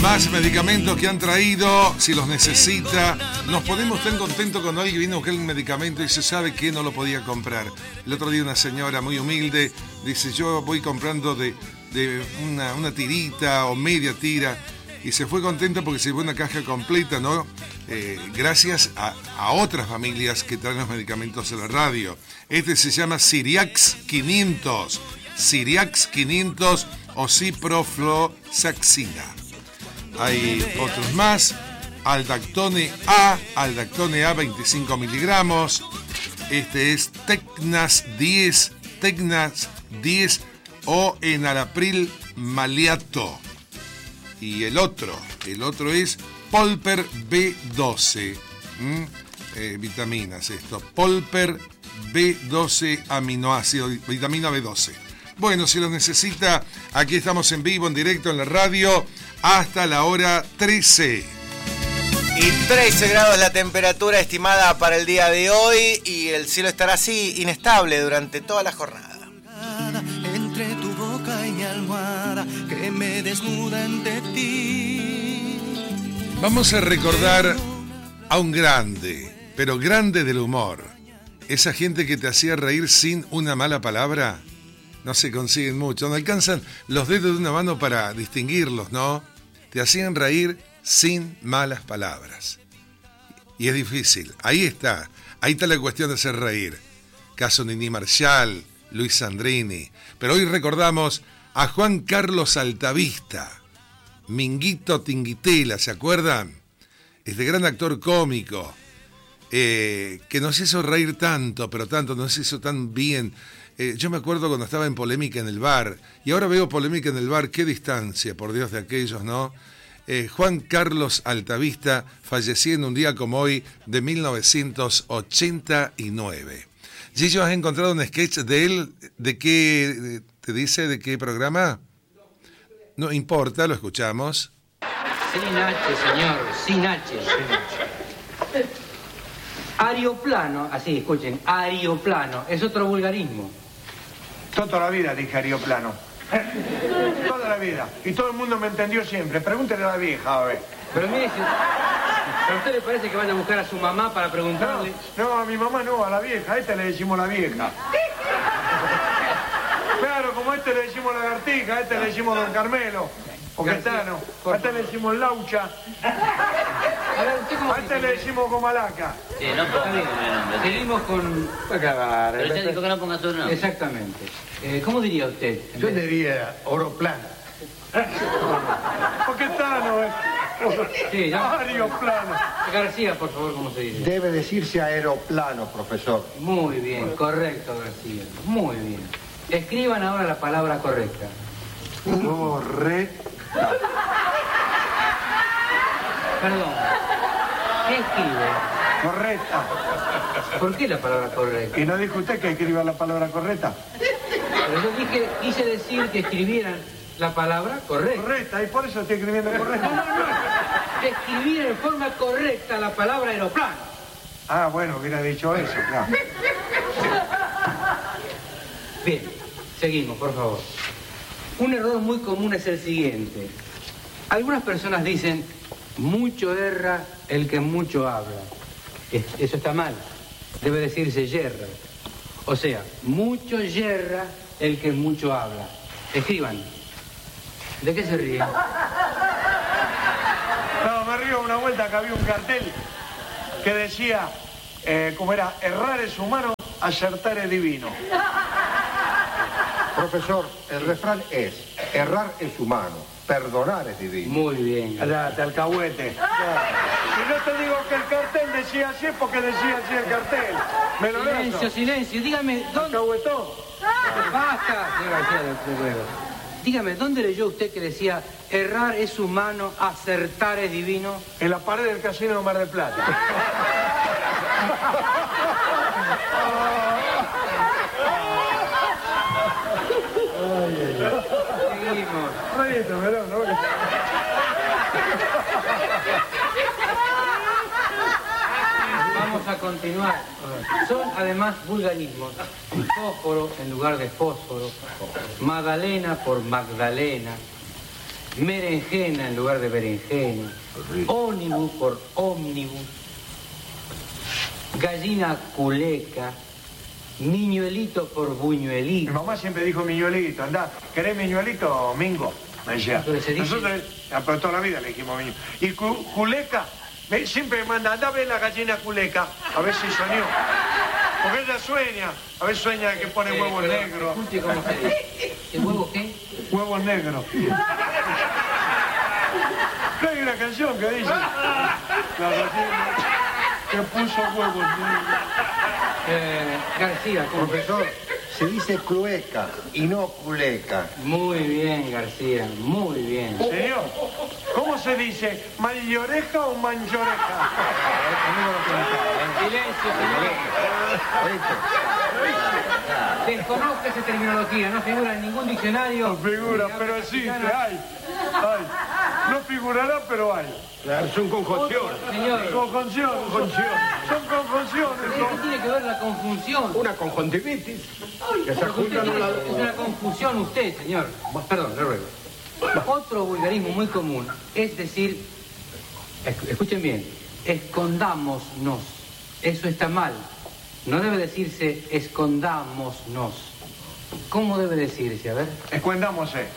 Más medicamentos que han traído, si los necesita. Nos ponemos tan contentos cuando alguien viene a buscar un medicamento y se sabe que no lo podía comprar. El otro día una señora muy humilde dice, yo voy comprando de una tirita o media tira, y se fue contenta porque se llevó una caja completa, ¿no? Gracias a otras familias que traen los medicamentos a la radio. Este se llama Siriax 500. Siriax 500 o ciprofloxacina. Hay otros más. Aldactone A 25 miligramos. Este es Tecnas 10 o Enalapril Maleato. Y el otro es Polper B12. Vitaminas esto. Polper B12 aminoácido, vitamina B12. Bueno, si los necesita, aquí estamos en vivo, en directo en la radio, hasta la hora 13. Y 13 grados la temperatura estimada para el día de hoy, y el cielo estará así, inestable, durante toda la jornada. Entre tu boca y mi almohada, que me desnuda ante ti. Vamos a recordar a un grande, pero grande del humor. Esa gente que te hacía reír sin una mala palabra. No se consiguen mucho, no alcanzan los dedos de una mano para distinguirlos, ¿no? Te hacían reír sin malas palabras. Y es difícil, ahí está la cuestión de hacer reír. Caso Nini Marshall, Luis Sandrini. Pero hoy recordamos a Juan Carlos Altavista, Minguito Tinguitela, ¿se acuerdan? Este gran actor cómico, que nos hizo reír tanto, pero tanto, nos hizo tan bien. Yo me acuerdo cuando estaba en Polémica en el Bar, y ahora veo Polémica en el Bar, qué distancia, por Dios, de aquellos, ¿no? Juan Carlos Altavista falleció en un día como hoy de 1989. Gillo, ¿has encontrado un sketch de él? ¿De qué te dice? ¿De qué programa? No importa, lo escuchamos. Sin H, señor, sin H. Aeroplano, así, escuchen, aeroplano, es otro vulgarismo. Toda la vida dije aeroplano. Toda la vida. Y todo el mundo me entendió siempre. Pregúntele a la vieja, a ver. Pero mire, ¿a usted le parece que van a buscar a su mamá para preguntarle? No, a mi mamá no, a la vieja. A esta le decimos la vieja. Claro, como a este le decimos lagartija, a este le decimos don Carmelo. O Caetano. A este le decimos Laucha. A este le decimos Gomalaca. Sí, no ponga nombre. Seguimos con... Pero ya dijo que no ponga su nombre. Exactamente. ¿Cómo diría usted? Yo diría Oroplano. ¿Por qué Tano? Sí, ya. Aeroplano. García, por favor, ¿cómo se dice? Debe decirse aeroplano, profesor. Muy bien, correcto, García. Muy bien. Escriban ahora la palabra correcta. Correcta. Perdón. ¿Qué escribe? Correcta. ¿Por qué la palabra correcta? ¿Y no dijo usted que escriba la palabra correcta? Pero yo quise decir que escribieran la palabra correcta. Correcta, y por eso estoy escribiendo correcta. No. Escribir en forma correcta la palabra aeroplano. Ah, bueno, hubiera dicho eso, claro. Bien, seguimos, por favor. Un error muy común es el siguiente. Algunas personas dicen, mucho erra el que mucho habla. Eso está mal. Debe decirse yerra. O sea, mucho yerra el que mucho habla. Escriban. ¿De qué se ríen? No, me río una vuelta que había un cartel que decía, ¿cómo era? Errar es humano, acertar es divino. Profesor, el refrán es, errar es humano, perdonar es divino. Muy bien. Allá, te alcahuete. Y no te digo que el cartel decía así porque decía así el cartel. Me lo Silencio, lezo. silencio. Dígame, ¿dónde... Alcahuetón. Basta, señor García del Fuego. Dígame, ¿dónde leyó usted que decía errar es humano, acertar es divino? En la pared del casino de Mar del Plata. Seguimos. Rayito, melón, ¿no? Vamos a continuar. Son además vulgarismos. Fósforo en lugar de fósforo. Magdalena por Magdalena. Berenjena en lugar de berenjena. Ómnibus por ómnibus. Gallina culeca. Miñuelito por buñuelito. Mi mamá siempre dijo miñuelito, andá, ¿querés miñuelito, Mingo? Me decía. Nosotros, pero toda la vida le dijimos miño. Y culeca, siempre me manda, andá a ver la gallina culeca, a ver si soñó. Porque ella sueña, a ver sueña que pone huevos negros. Escuche cómo se dice. ¿El huevo qué? Huevos negros. Hay una canción que dice, la gallina que puso huevos negros. García, Profesor, se dice clueca y no culeca. Muy bien, García, muy bien. Señor, ¿cómo se dice? ¿Mayoreja o manchoreja? Silencio, señor. Desconozca esa terminología, no figura en ningún diccionario. No figura, pero existe, hay. No figurará, pero hay. Claro, son conjunciones. Señor. Conjunciones. Son conjunciones. ¿Qué tiene que ver la conjunción? Una conjuntivitis. Que se Usted juntan tiene- es una confusión usted, señor. Perdón, le ruego. Otro vulgarismo muy común es decir, escuchen bien, escondámonos. Eso está mal. No debe decirse escondámonos. ¿Cómo debe decirse? A ver. Escuendámosle.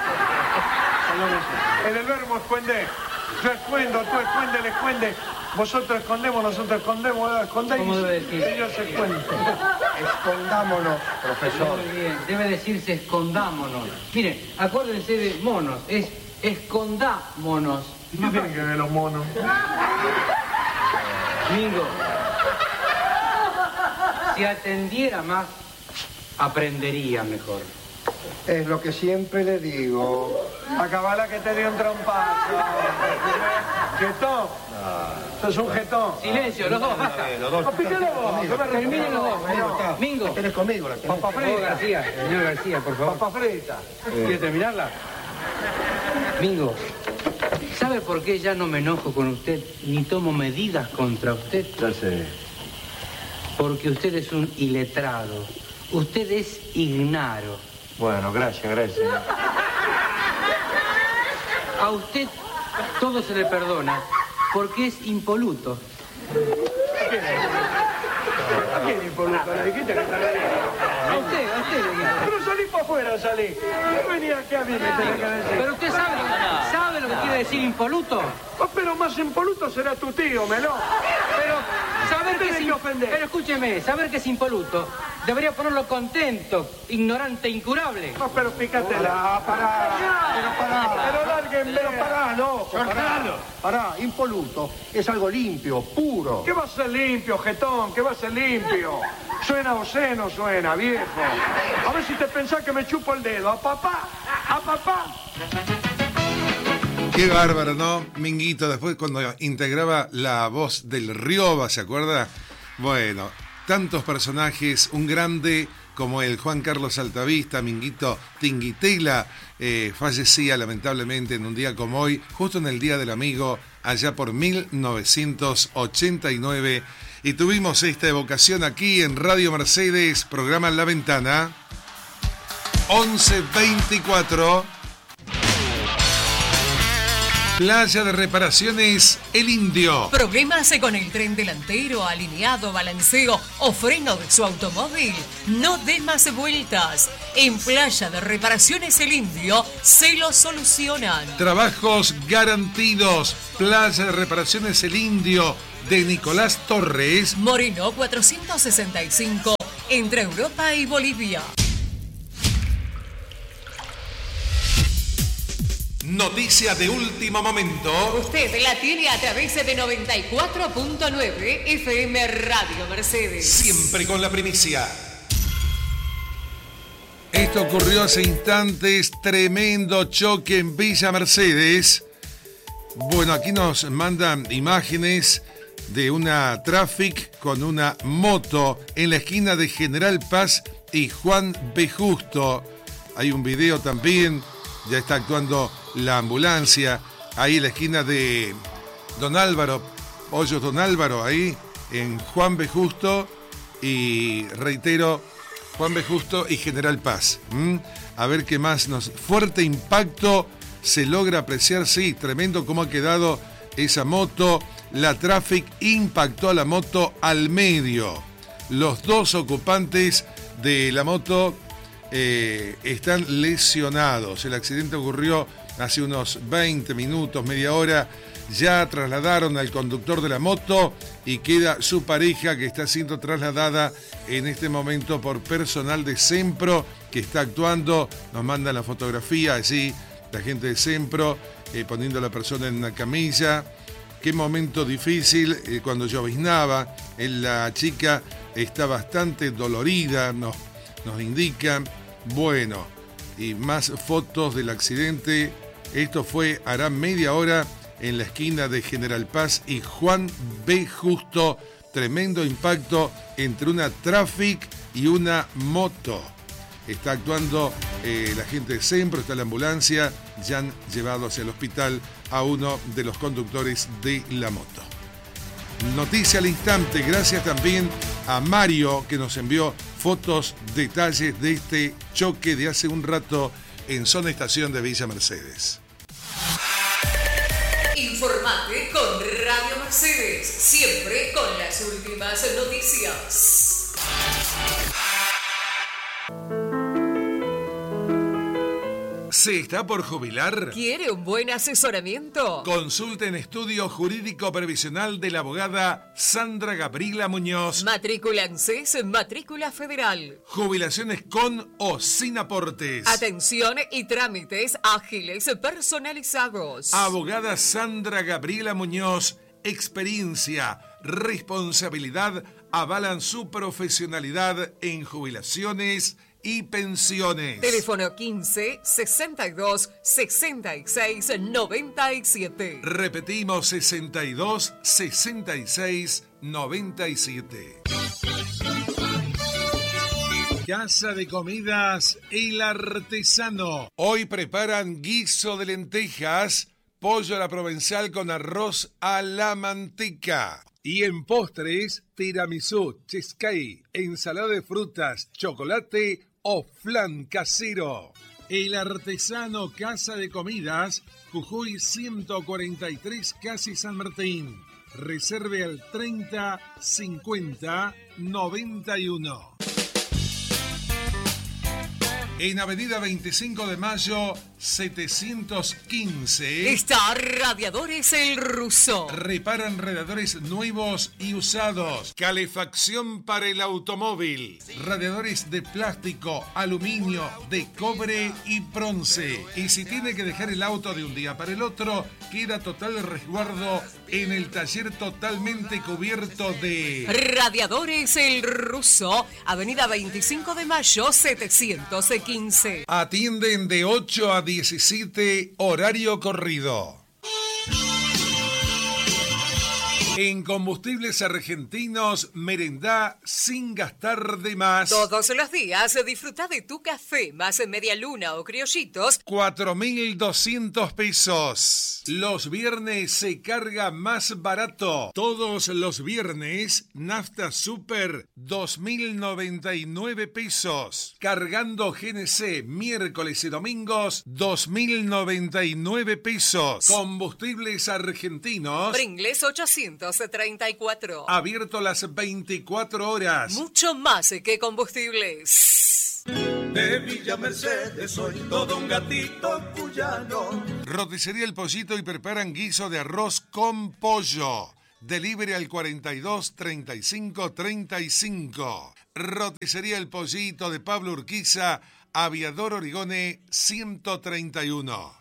En el verbo escuender. Yo escuendo, tú escuende, él escuende. Vosotros escondemos, nosotros escondemos, escondéis. ¿Cómo debe decir? Ellos se esconden. Escondámonos, profesor. Muy bien, debe decirse escondámonos. Miren, acuérdense de monos, es escondámonos. ¿Y qué tienen que ver los monos? Mingo, si atendiera más, aprendería mejor. Es lo que siempre le digo. Acabala que te dio un trompazo. Jetón. Sos un jetón. Silencio, los dos, basta. Los dos. Píquele vos, que me Terminen los dos. Mingo. Tenés conmigo la tenés. Papa Señor frita. García, señor García, por favor. Papa frita. ¿Quiere terminarla? Mingo, ¿sabe por qué ya no me enojo con usted ni tomo medidas contra usted? Ya sé. Porque usted es un iletrado. Usted es ignaro. Bueno, gracias. A usted todo se le perdona porque es impoluto. ¿A quién impoluto? ¿Le dijiste que está ahí? A usted le digo. Pero salí para afuera, salí. No venía aquí a mí, me tenés que decir. Pero usted sabe lo que quiere decir impoluto. Oh, pero más impoluto será tu tío, Melón. Pero saber que Tenés es que ofender. Pero escúcheme, saber que es impoluto debería ponerlo contento, ignorante, incurable. No, pero pícatela, pará. Pero lárguenme. Pero pará, loco, pará, impoluto. Es algo limpio, puro. ¿Qué va a ser limpio, jetón? ¿Qué va a ser limpio? Suena obsceno, suena, viejo. A ver si te pensás que me chupo el dedo. ¿A papá? Qué bárbaro, ¿no? Minguito, después cuando integraba la voz del Rioba, ¿se acuerda? Bueno, tantos personajes, un grande como el Juan Carlos Altavista, Minguito Tinguitela, fallecía lamentablemente en un día como hoy, justo en el Día del Amigo, allá por 1989. Y tuvimos esta evocación aquí en Radio Mercedes, programa La Ventana, 11:24. Playa de Reparaciones El Indio. ¿Problemas con el tren delantero, alineado, balanceo o freno de su automóvil? No dé más vueltas. En Playa de Reparaciones El Indio se lo solucionan. Trabajos garantidos. Playa de Reparaciones El Indio de Nicolás Torres. Moreno 465, entre Europa y Bolivia. Noticia de último momento. Usted la tiene a través de 94.9 FM Radio Mercedes. Siempre con la primicia. Esto ocurrió hace instantes. Tremendo choque en Villa Mercedes. Bueno, aquí nos mandan imágenes de una Traffic con una moto en la esquina de General Paz y Juan B. Justo. Hay un video también. Ya está actuando la ambulancia. Ahí en la esquina de Don Álvaro, Hoyos Don Álvaro, ahí en Juan B. Justo. Y reitero, Juan B. Justo y General Paz. A ver qué más nos... Fuerte impacto se logra apreciar, sí, tremendo cómo ha quedado esa moto. La Traffic impactó a la moto al medio. Los dos ocupantes de la moto están lesionados. El accidente ocurrió hace unos 20 minutos, media hora. Ya trasladaron al conductor de la moto y queda su pareja, que está siendo trasladada en este momento por personal de Sempro, que está actuando. Nos mandan la fotografía allí, la gente de Sempro, poniendo a la persona en una camilla. Qué momento difícil, cuando lloviznaba. La chica está bastante dolorida, nos indican. Bueno, y más fotos del accidente. Esto hará media hora en la esquina de General Paz y Juan B. Justo. Tremendo impacto entre una Traffic y una moto. Está actuando la gente de Sempro, está la ambulancia. Ya han llevado hacia el hospital a uno de los conductores de la moto. Noticia al instante, gracias también a Mario, que nos envió fotos, detalles de este choque de hace un rato en zona estación de Villa Mercedes. Informate con Radio Mercedes, siempre con las últimas noticias. ¿Se está por jubilar? ¿Quiere un buen asesoramiento? Consulte en Estudio Jurídico Previsional de la abogada Sandra Gabriela Muñoz. Matrícula ANSES, matrícula federal. Jubilaciones con o sin aportes. Atención y trámites ágiles personalizados. Abogada Sandra Gabriela Muñoz, experiencia, responsabilidad avalan su profesionalidad en jubilaciones y pensiones. Teléfono 15 62 66 97. Repetimos, 62 66 97. Casa de Comidas El Artesano. Hoy preparan guiso de lentejas, pollo a la provenzal con arroz a la manteca. Y en postres, tiramisú, cheesecake, ensalada de frutas, chocolate o flan casero. El Artesano Casa de Comidas, Jujuy 143, Casi San Martín. Reserve al 30 50 91. En Avenida 25 de Mayo, 715. Está Radiadores El Ruso. Reparan radiadores nuevos y usados. Calefacción para el automóvil. Radiadores de plástico, aluminio, de cobre y bronce. Y si tiene que dejar el auto de un día para el otro, queda total resguardo en el taller totalmente cubierto de Radiadores El Ruso. Avenida 25 de Mayo, 715. Atienden de 8 a 17, horario corrido. En Combustibles Argentinos, merendá sin gastar de más. Todos los días disfruta de tu café más media luna o criollitos. 4.200 pesos. Los viernes se carga más barato. Todos los viernes, nafta super, 2.099 pesos. Cargando GNC, miércoles y domingos, 2.099 pesos. Combustibles Argentinos. Pringles 834. Abierto las 24 horas. Mucho más que combustibles. De Villa Mercedes soy todo un gatito cuyano. Roticería El Pollito y preparan guiso de arroz con pollo. Delivery al 42 35 35. Roticería El Pollito de Pablo Urquiza, Aviador Origone 131.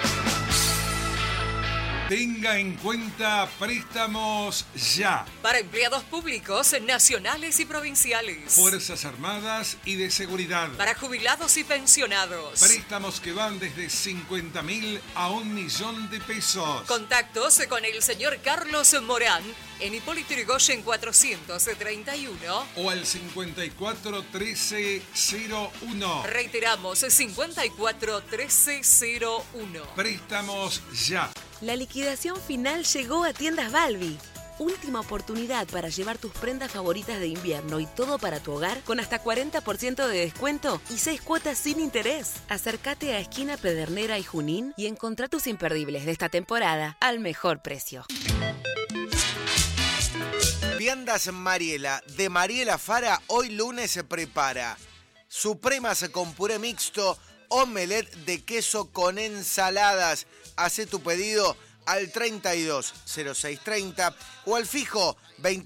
Tenga en cuenta préstamos ya. Para empleados públicos, nacionales y provinciales. Fuerzas Armadas y de Seguridad. Para jubilados y pensionados. Préstamos que van desde 50.000 a 1.000.000 de pesos. Contactos con el señor Carlos Morán en Hipólito Yrigoyen 431. O al 54 13 01. Reiteramos, 54 13 01. Préstamos ya. La liquidación final llegó a Tiendas Balbi. última oportunidad para llevar tus prendas favoritas de invierno y todo para tu hogar con hasta 40% de descuento y 6 cuotas sin interés. Acércate a Esquina Pedernera y Junín y encontrá tus imperdibles de esta temporada al mejor precio. Viandas Mariela, de Mariela Fara, hoy lunes se prepara supremas con puré mixto, omelette de queso con ensaladas. Hacé tu pedido al 32 0630 o al fijo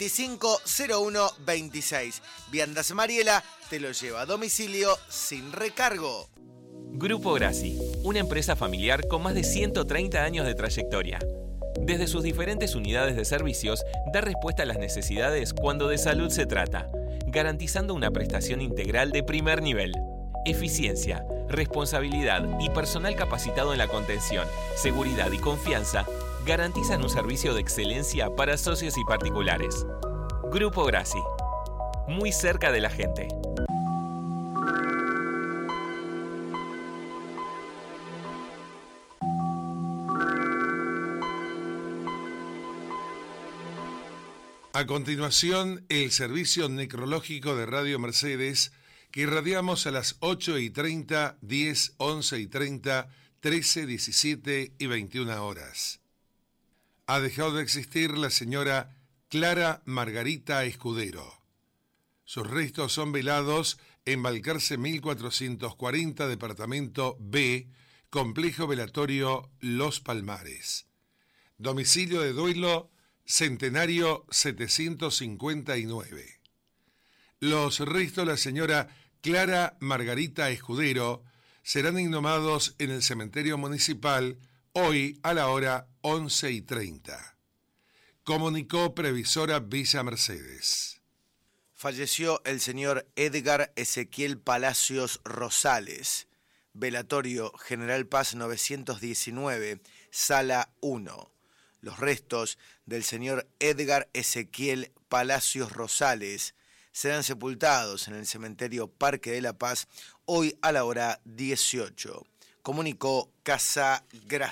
250126. Viandas Mariela te lo lleva a domicilio sin recargo. Grupo Grassi, una empresa familiar con más de 130 años de trayectoria. Desde sus diferentes unidades de servicios, da respuesta a las necesidades cuando de salud se trata, garantizando una prestación integral de primer nivel. Eficiencia, responsabilidad y personal capacitado en la contención, seguridad y confianza garantizan un servicio de excelencia para socios y particulares. Grupo Grassi, muy cerca de la gente. A continuación, el servicio necrológico de Radio Mercedes, que irradiamos a las 8:30, 10, 11:30, 13, 17 y 21 horas. Ha dejado de existir la señora Clara Margarita Escudero. Sus restos son velados en Balcarce 1440, departamento B, complejo velatorio Los Palmares. Domicilio de duelo Centenario 759. Los restos de la señora Clara Margarita Escudero serán inhumados en el cementerio municipal hoy a la hora 11:30. Comunicó Previsora Villa Mercedes. Falleció el señor Edgar Ezequiel Palacios Rosales. Velatorio General Paz 919, Sala 1. Los restos del señor Edgar Ezequiel Palacios Rosales serán sepultados en el cementerio Parque de la Paz hoy a la hora 18. Comunicó Casa Grassi.